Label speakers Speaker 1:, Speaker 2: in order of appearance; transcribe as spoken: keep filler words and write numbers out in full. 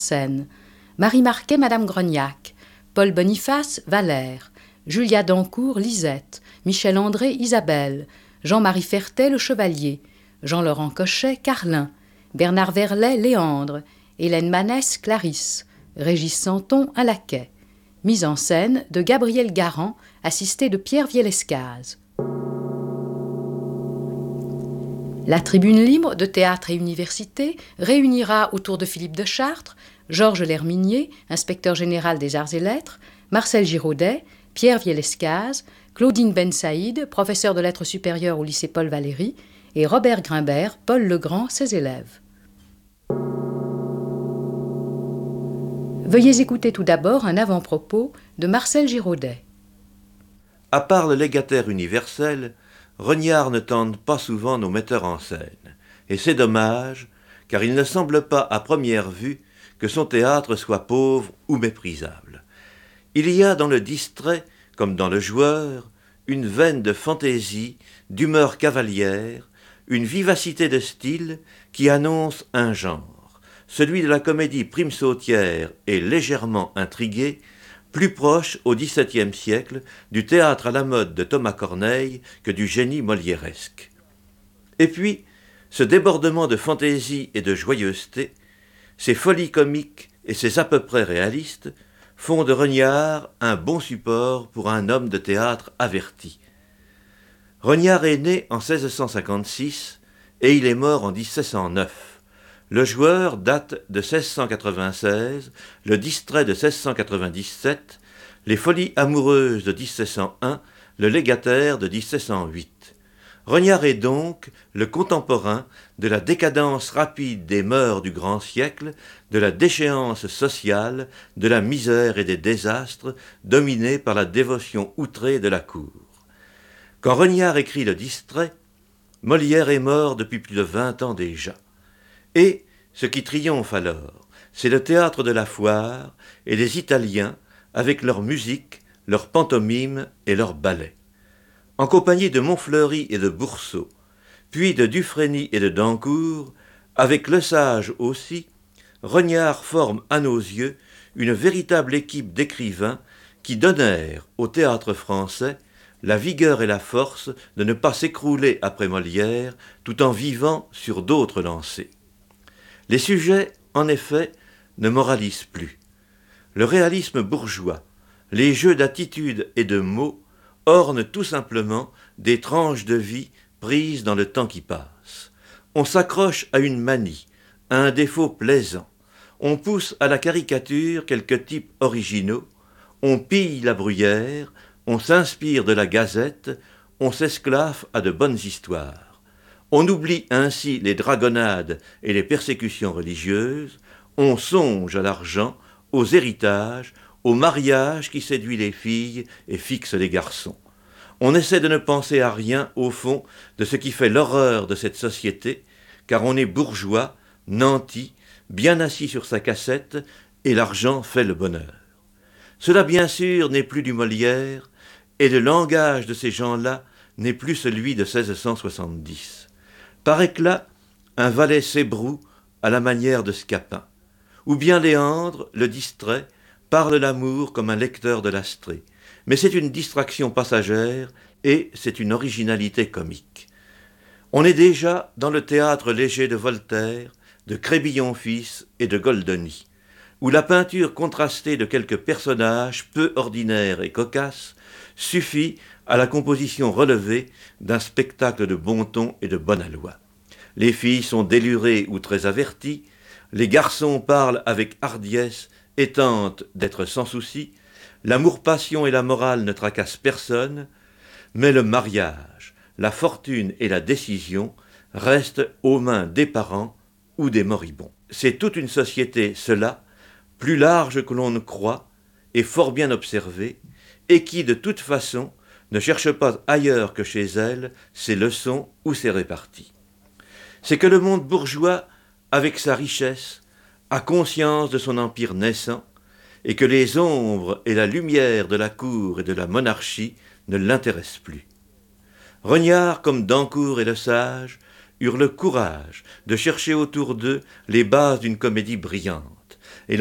Speaker 1: scène. Marie Marquet, Madame Grognac. Paul Boniface, Valère. Julia Dancourt, Lisette. Michel André, Isabelle. Jean-Marie Fertet, le Chevalier. Jean-Laurent Cochet, Carlin. Bernard Verlet, Léandre. Hélène Manès, Clarisse. Régis Santon, un laquais. Mise en scène de Gabriel Garand, assisté de Pierre Vielescaz. La Tribune libre de Théâtre et Université réunira autour de Philippe de Chartres, Georges Lherminier, inspecteur général des Arts et Lettres, Marcel Giraudet, Pierre Vielescaz, Claudine Ben Saïd, professeur de lettres supérieures au lycée Paul Valéry, et Robert Grimbert, Paul Legrand, ses élèves. Veuillez écouter tout d'abord un avant-propos de Marcel Giraudet.
Speaker 2: À part le légataire universel, Regnard ne tente pas souvent nos metteurs en scène. Et c'est dommage, car il ne semble pas à première vue que son théâtre soit pauvre ou méprisable. Il y a dans le distrait, comme dans le joueur, une veine de fantaisie, d'humeur cavalière, une vivacité de style qui annonce un genre, celui de la comédie prime-sautière et légèrement intriguée, plus proche au dix-septième siècle du théâtre à la mode de Thomas Corneille que du génie molièresque. Et puis, ce débordement de fantaisie et de joyeuseté, ces folies comiques et ces à peu près réalistes, font de Regnard un bon support pour un homme de théâtre averti. Regnard est né en seize cent cinquante-six et il est mort en dix-sept cent neuf. Le joueur date de seize cent quatre-vingt-seize, le distrait de seize cent quatre-vingt-dix-sept, les folies amoureuses de dix-sept cent un, le légataire de dix-sept cent huit. Regnard est donc le contemporain de la décadence rapide des mœurs du grand siècle, de la déchéance sociale, de la misère et des désastres dominés par la dévotion outrée de la cour. Quand Regnard écrit le distrait, Molière est mort depuis plus de vingt ans déjà. Et ce qui triomphe alors, c'est le théâtre de la foire et les Italiens avec leur musique, leur pantomime et leur ballet. En compagnie de Montfleury et de Boursault, puis de Dufresne et de Dancourt, avec Lesage aussi, Regnard forme à nos yeux une véritable équipe d'écrivains qui donnèrent au théâtre français la vigueur et la force de ne pas s'écrouler après Molière tout en vivant sur d'autres lancers. Les sujets, en effet, ne moralisent plus. Le réalisme bourgeois, les jeux d'attitude et de mots ornent tout simplement des tranches de vie prises dans le temps qui passe. On s'accroche à une manie, à un défaut plaisant. On pousse à la caricature quelques types originaux. On pille la bruyère, on s'inspire de la gazette, on s'esclaffe à de bonnes histoires. On oublie ainsi les dragonnades et les persécutions religieuses, on songe à l'argent, aux héritages, au mariage qui séduit les filles et fixe les garçons. On essaie de ne penser à rien, au fond, de ce qui fait l'horreur de cette société, car on est bourgeois, nanti, bien assis sur sa cassette, et l'argent fait le bonheur. Cela, bien sûr, n'est plus du Molière, et le langage de ces gens-là n'est plus celui de seize cent soixante-dix. Par éclat, un valet s'ébroue à la manière de Scapin. Ou bien Léandre, le distrait, parle l'amour comme un lecteur de l'Astrée. Mais c'est une distraction passagère et c'est une originalité comique. On est déjà dans le théâtre léger de Voltaire, de Crébillon fils et de Goldoni, où la peinture contrastée de quelques personnages peu ordinaires et cocasses suffit à la composition relevée d'un spectacle de bon ton et de bonne aloi. Les filles sont délurées ou très averties, les garçons parlent avec hardiesse et tentent d'être sans souci, l'amour-passion et la morale ne tracassent personne, mais le mariage, la fortune et la décision restent aux mains des parents ou des moribonds. C'est toute une société, cela, plus large que l'on ne croit et fort bien observée, et qui, de toute façon, ne cherche pas ailleurs que chez elle ses leçons ou ses réparties. C'est que le monde bourgeois, avec sa richesse, a conscience de son empire naissant, et que les ombres et la lumière de la cour et de la monarchie ne l'intéressent plus. Regnard, comme Dancourt et Lesage, eurent le courage de chercher autour d'eux les bases d'une comédie brillante.